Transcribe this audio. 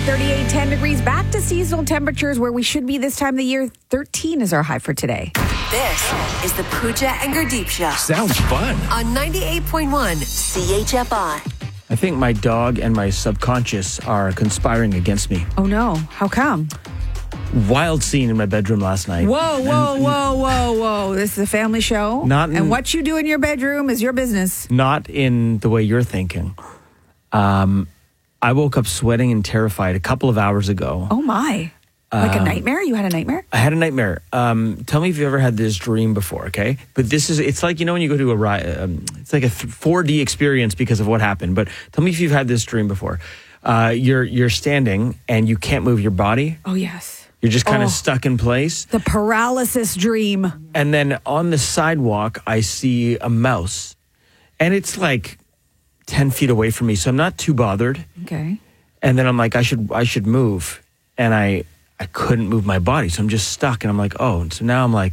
38, 10 degrees. Back to seasonal temperatures where we should be this time of the year. 13 is our high for today. This is the Pooja and Gurdeep Show. Sounds fun. On 98.1 CHFI. I think my dog and my subconscious are conspiring against me. Oh, no. How come? Wild scene in my bedroom last night. Whoa. This is a family show. And what you do in your bedroom is your business. Not in the way you're thinking. I woke up sweating and terrified a couple of hours ago. Oh, my. Like a nightmare? You had a nightmare? I had a nightmare. Tell me if you've ever had this dream before, okay? But it's like, when you go to it's like a 4D experience because of what happened. But tell me if you've had this dream before. You're standing and you can't move your body. Oh, yes. You're just kind of stuck in place. The paralysis dream. And then on the sidewalk, I see a mouse. And it's like 10 feet away from me, so I'm not too bothered. Okay. And then I'm like, I should move. And I couldn't move my body, so I'm just stuck. And I'm like, oh. And so now I'm like,